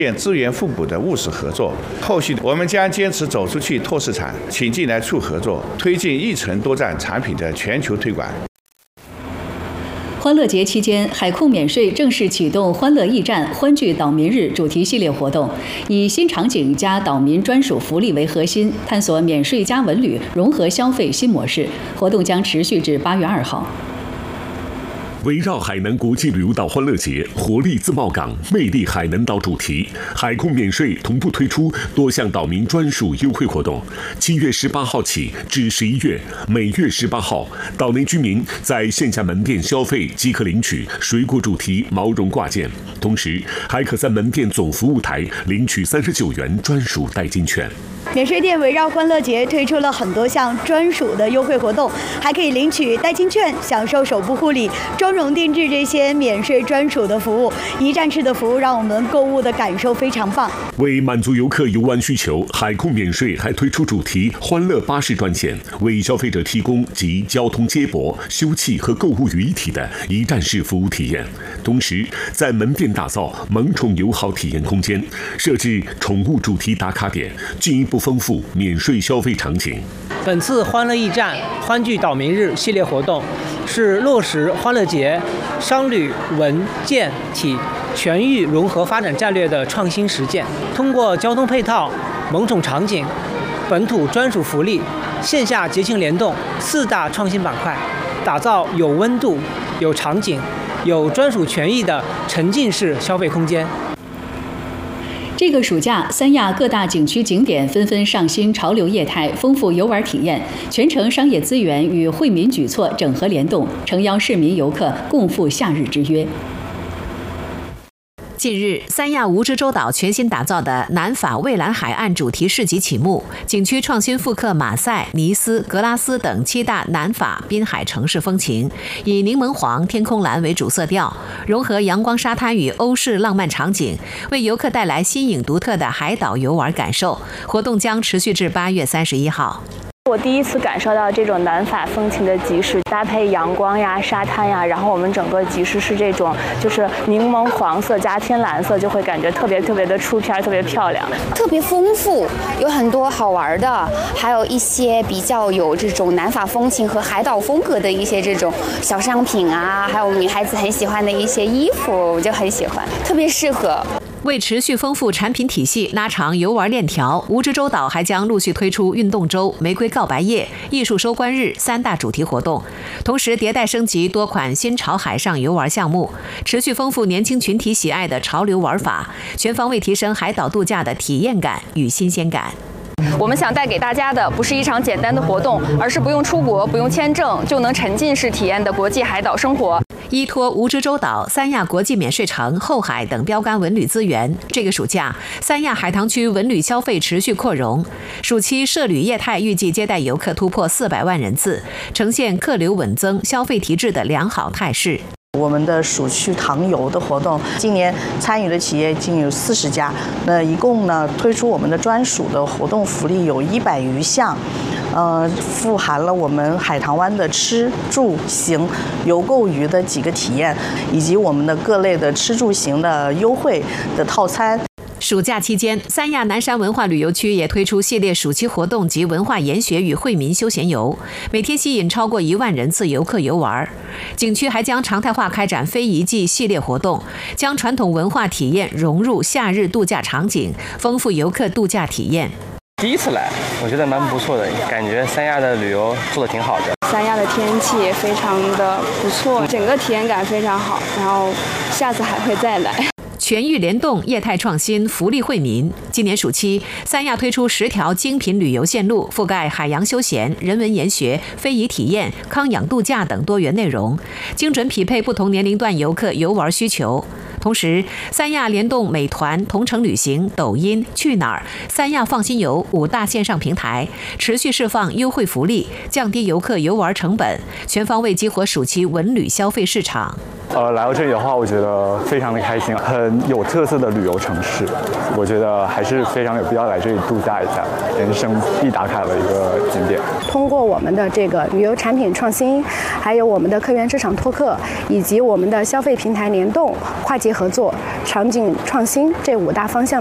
资源互补的务实合作。后续我们将坚持走出去拓市场，请进来促合作，推进一城多站产品的全球推广。 欢乐节期间，海控免税正式启动欢乐驿站欢聚岛民日主题系列活动，以新场景加岛民专属福利为核心，探索免税加文旅融合消费新模式。活动将持续至8月2号。 围绕海南国际旅游岛欢乐节活力自贸港、魅力海南岛主题，海控免税同步推出多项岛民专属优惠活动。7月18号起至11月，每月18号，岛内居民在线下门店消费即可领取水果主题毛绒挂件，同时还可在门店总服务台领取39元专属代金券。 免税店围绕欢乐节推出了很多项专属的优惠活动，还可以领取代金券，享受手部护理、妆容定制这些免税专属的服务。一站式的服务让我们购物的感受非常棒。 为满足游客游玩需求，海控免税还推出主题欢乐巴士专线，为消费者提供集交通接驳、休憩和购物于一体的一站式服务体验。同时，在门店打造萌宠友好体验空间，设置宠物主题打卡点，进一步丰富免税消费场景。 本次欢乐驿站欢聚岛民日系列活动是落实欢乐节商旅文建体全域融合发展战略的创新实践，通过交通配套、萌宠场景、本土专属福利、线下节庆联动4大创新板块，打造有温度、有场景、有专属权益的沉浸式消费空间。 这个暑假，三亚各大景区景点纷纷上新潮流业态，丰富游玩体验，全程商业资源与惠民举措整合联动，诚邀市民游客共赴夏日之约。 近日，三亚蜈支洲岛全新打造的南法蔚蓝海岸主题市集启幕，景区创新复刻马赛、尼斯、格拉斯等7大南法滨海城市风情，以柠檬黄、天空蓝为主色调，融合阳光沙滩与欧式浪漫场景，为游客带来新颖独特的海岛游玩感受。活动将持续至8月31号。 我第一次感受到这种南法风情的集市，搭配阳光呀、沙滩呀，然后我们整个集市是这种就是柠檬黄色加天蓝色，就会感觉特别的出片，特别漂亮， 特别丰富，有很多好玩的，还有一些比较有这种南法风情和海岛风格的一些这种小商品啊，还有女孩子很喜欢的一些衣服，我就很喜欢，特别适合。 为持续丰富产品体系、拉长游玩链条，蜈支洲岛还将陆续推出运动周、玫瑰告白夜、艺术收官日3大主题活动，同时迭代升级多款新潮海上游玩项目，持续丰富年轻群体喜爱的潮流玩法，全方位提升海岛度假的体验感与新鲜感。 我们想带给大家的不是一场简单的活动，而是不用出国、不用签证就能沉浸式体验的国际海岛生活。 依托蜈支洲岛、三亚国际免税城、后海等标杆文旅资源，这个暑假，三亚海棠区文旅消费持续扩容。暑期涉旅业态预计接待游客突破400万人次，呈现客流稳增、消费提质的良好态势。 我们的暑期糖游的活动，今年参与的企业已经有40家，那一共呢推出我们的专属的活动福利有100余项。富含了我们海棠湾的吃住行游购娱的几个体验，以及我们的各类的吃住行的优惠的套餐。 暑假期间，三亚南山文化旅游区也推出系列暑期活动及文化研学与惠民休闲游，每天吸引超过1万人次游客游玩。景区还将常态化开展非遗季系列活动，将传统文化体验融入夏日度假场景，丰富游客度假体验。 第一次来，我觉得蛮不错的，感觉三亚的旅游做得挺好的。 三亚的天气也非常的不错，整个体验感非常好，然后下次还会再来。 全域联动、业态创新、福利惠民。今年暑期，三亚推出10条精品旅游线路，覆盖海洋休闲、人文研学、非遗体验、康养度假等多元内容，精准匹配不同年龄段游客游玩需求。同时，三亚联动美团、同程旅行、抖音、去哪儿、三亚放心游5大线上平台，持续释放优惠福利，降低游客游玩成本，全方位激活暑期文旅消费市场。 来到这里的话，我觉得非常的开心，很有特色的旅游城市，我觉得还是非常有必要来这里度假一下，人生必打卡的一个景点。 通过我们的这个旅游产品创新，还有我们的客源市场拓客，以及我们的消费平台联动、跨界合作、场景创新这5大方向